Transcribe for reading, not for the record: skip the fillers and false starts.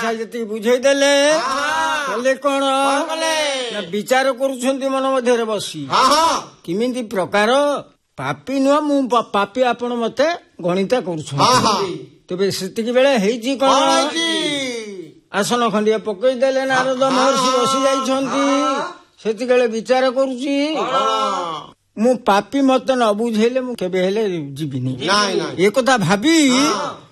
କଥା ଯେତିକି ବୁଝେଇଦେଲେ କଲେ କଣ ବିଚାର କରୁଛନ୍ତି ମନ ମଧ୍ୟରେ ବସି କେମିତି ପ୍ରକାର ପାପୀ ନୁହଁ ମୁଁ ପାପୀ ଆପଣ ମତେ ଗଣିତା କରୁଛନ୍ତି। ତେବେ ସେତିକି ବେଳେ ହେଇଛି କଣ ଆସନ ଖଣ୍ଡିଏ ପକେଇଦେଲେ ନାରଦ ମହର୍ଷି ବସି ଯାଇଛନ୍ତି। ସେତିକିବେଳେ ବିଚାର କରୁଛି ମୁଁ ପାପୀ ମତେ ନ ବୁଝେଇଲେ ମୁଁ କେବେ ହେଲେ ଯିବିନି। ଏ କଥା ଭାବି